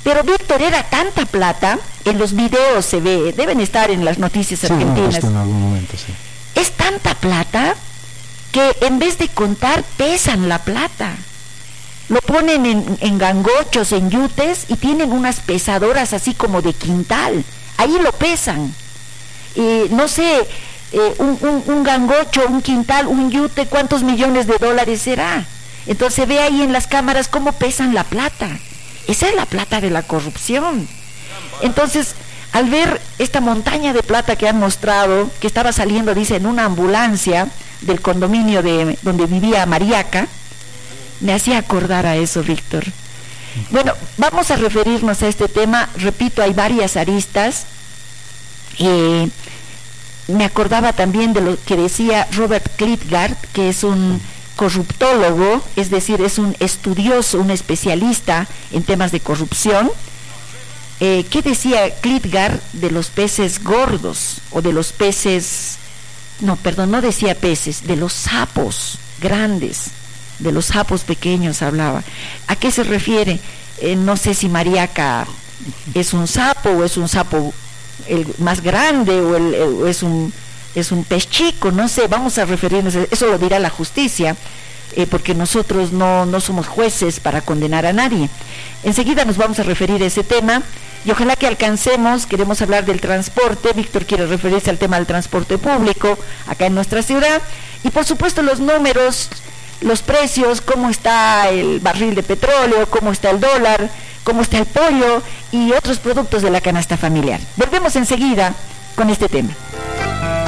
Pero Víctor, era tanta plata, en los videos se ve, deben estar en las noticias argentinas. En algún momento, sí. Es tanta plata que en vez de contar, pesan la plata. Lo ponen en gangochos, en yutes, y tienen unas pesadoras así como de quintal. Ahí lo pesan. No sé, un gangocho, un quintal, un yute, ¿cuántos millones de dólares será? Entonces se ve ahí en las cámaras cómo pesan la plata. Esa es la plata de la corrupción. Entonces, al ver esta montaña de plata que han mostrado, que estaba saliendo, dice, en una ambulancia del condominio donde vivía Mariaca, me hacía acordar a eso, Víctor. Bueno, vamos a referirnos a este tema. Repito, hay varias aristas. Me acordaba también de lo que decía Robert Klitgard, que es un corruptólogo, es decir, es un estudioso, un especialista en temas de corrupción. ¿Qué decía Klitgard de los peces gordos o de los peces? No decía peces, de los sapos grandes, de los sapos pequeños hablaba. ¿A qué se refiere? No sé si Mariaca es un sapo el más grande o es un pez chico, no sé, vamos a referirnos, eso lo dirá la justicia, porque nosotros no somos jueces para condenar a nadie. Enseguida nos vamos a referir a ese tema y ojalá que alcancemos. Queremos hablar del transporte. Víctor quiere referirse al tema del transporte público acá en nuestra ciudad, y por supuesto los números, los precios, cómo está el barril de petróleo, cómo está el dólar, cómo está el pollo y otros productos de la canasta familiar. Volvemos enseguida con este tema.